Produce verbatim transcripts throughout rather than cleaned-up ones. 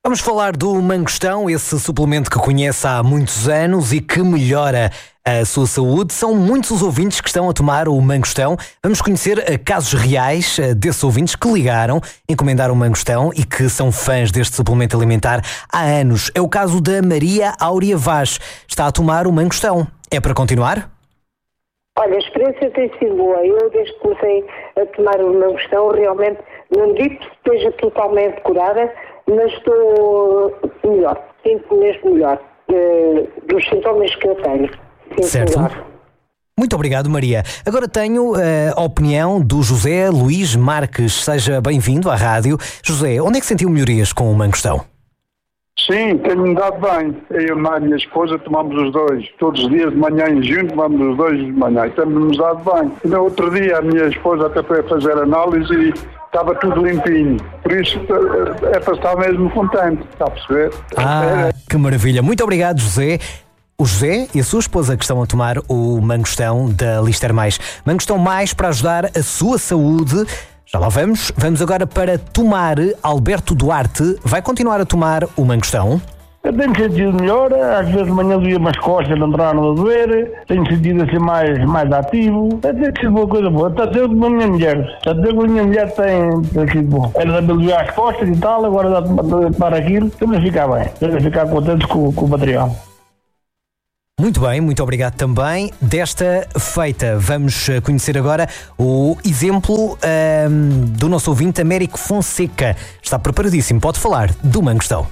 Vamos falar do Mangostão, esse suplemento que conhece há muitos anos e que melhora a sua saúde. São muitos os ouvintes que estão a tomar o Mangostão. Vamos conhecer casos reais desses ouvintes que ligaram, encomendaram o Mangostão e que são fãs deste suplemento alimentar há anos. É o caso da Maria Áurea Vaz. Está a tomar o Mangostão. É para continuar? Olha, a experiência tem sido boa. Eu, desde que comecei a tomar o Mangostão, realmente, não digo que esteja totalmente curada, mas estou melhor. Sinto mesmo melhor de, dos sintomas que eu tenho. Sinto certo. Melhor. Muito obrigado, Maria. Agora tenho uh, a opinião do José Luís Marques. Seja bem-vindo à rádio. José, onde é que sentiu melhorias com o Mangostão? Sim, tem-me dado bem. Eu e a minha esposa tomamos os dois. Todos os dias de manhã em junho tomamos os dois de manhã. E tem-nos dado bem. E no outro dia a minha esposa até foi a fazer análise e estava tudo limpinho. Por isso é para estar mesmo contente. Está a perceber? Ah, que maravilha. Muito obrigado, José. O José e a sua esposa que estão a tomar o Mangostão da Lister Mais. Mangostão Mais para ajudar a sua saúde. Já lá vamos. Vamos agora para tomar. Alberto Duarte vai continuar a tomar o Mangostão. Eu tenho sentido melhor, às vezes de manhã doía umas costas, não entraram a doer, tenho sentido assim mais, mais ativo, tem sido uma coisa boa, está a ter com a minha mulher, está a ter com a minha mulher tem, tem sido bom. Era de doer as costas e tal, agora dá para aquilo, estamos a ficar bem, estamos a ficar contentes com, com o material. Muito bem, muito obrigado também. Desta feita, vamos conhecer agora o exemplo um, do nosso ouvinte Américo Fonseca. Está preparadíssimo, pode falar do Mangostão.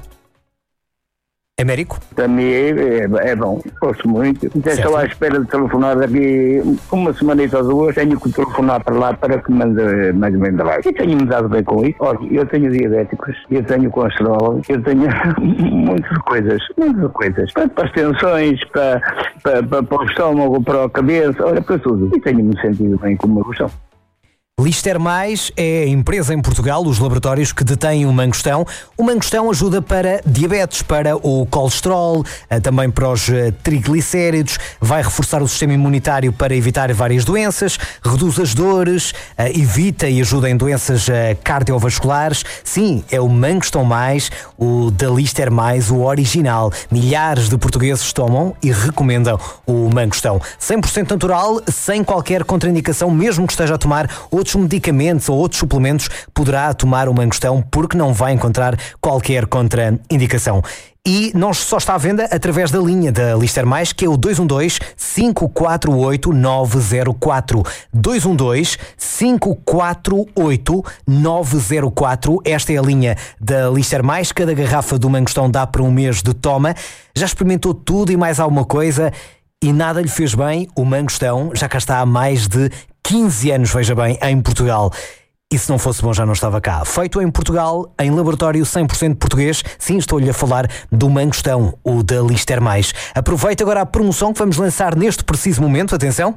Américo? Para mim é, é, é bom, gosto muito. Estou à espera de telefonar daqui uma semanita ou duas, tenho que telefonar para lá para que mande mais ou menos lá. E tenho-me dado bem com isso. Olha, eu tenho diabéticos, eu tenho colesterol, eu tenho muitas coisas, muitas coisas. Para, para as tensões, para, para, para, para o estômago, para a cabeça, olha, para tudo. E tenho-me sentido bem com o meu gostão. Lister Mais é a empresa em Portugal, os laboratórios que detêm o Mangostão. O Mangostão ajuda para diabetes, para o colesterol, também para os triglicéridos, vai reforçar o sistema imunitário para evitar várias doenças, reduz as dores, evita e ajuda em doenças cardiovasculares. Sim, é o Mangostão Mais, o da Lister Mais, o original. Milhares de portugueses tomam e recomendam o Mangostão. cem por cento natural, sem qualquer contraindicação, mesmo que esteja a tomar outros medicamentos ou outros suplementos, poderá tomar o Mangostão porque não vai encontrar qualquer contraindicação. E não só está à venda através da linha da Lister Mais, que é o dois um dois, cinco quatro oito, nove zero quatro. dois um dois, cinco quatro oito, nove zero quatro. Esta é a linha da Lister Mais. Cada garrafa do Mangostão dá para um mês de toma. Já experimentou tudo e mais alguma coisa e nada lhe fez bem? O Mangostão já cá está há mais de quinze anos, veja bem, em Portugal. E se não fosse bom já não estava cá. Feito em Portugal, em laboratório cem por cento português. Sim, estou-lhe a falar do Mangostão, o da Lister Mais. Aproveite agora a promoção que vamos lançar neste preciso momento. Atenção!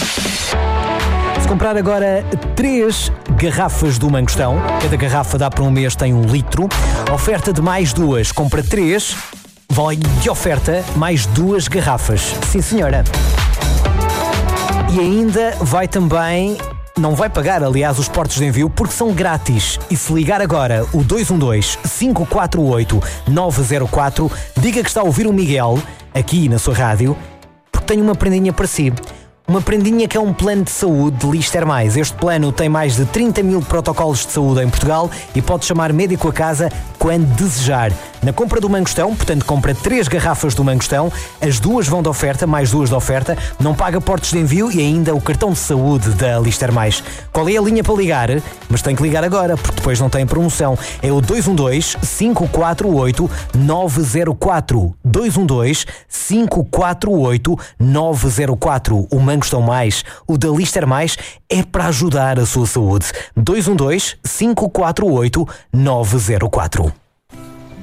Se comprar agora três garrafas do Mangostão, cada garrafa dá para um mês, tem um litro. Oferta de mais duas, compra três, vai de oferta mais duas garrafas. Sim, senhora. E ainda vai também, não vai pagar, aliás, os portos de envio porque são grátis. E se ligar agora o dois um dois, cinco quatro oito, nove zero quatro, diga que está a ouvir o Miguel, aqui na sua rádio, porque tenho uma prendinha para si. Uma prendinha que é um plano de saúde de Lister Mais. Este plano tem mais de trinta mil protocolos de saúde em Portugal e pode chamar médico a casa quando desejar. Na compra do Mangostão, portanto compra três garrafas do Mangostão, as duas vão de oferta, mais duas de oferta, não paga portos de envio e ainda o cartão de saúde da Lister Mais. Qual é a linha para ligar? Mas tem que ligar agora, porque depois não tem promoção. É o dois um dois, cinco quatro oito, nove zero quatro. dois um dois, cinco quatro oito, nove zero quatro. O Mangostão Mais, o da Lister Mais, é para ajudar a sua saúde. dois um dois, cinco quatro oito, nove zero quatro.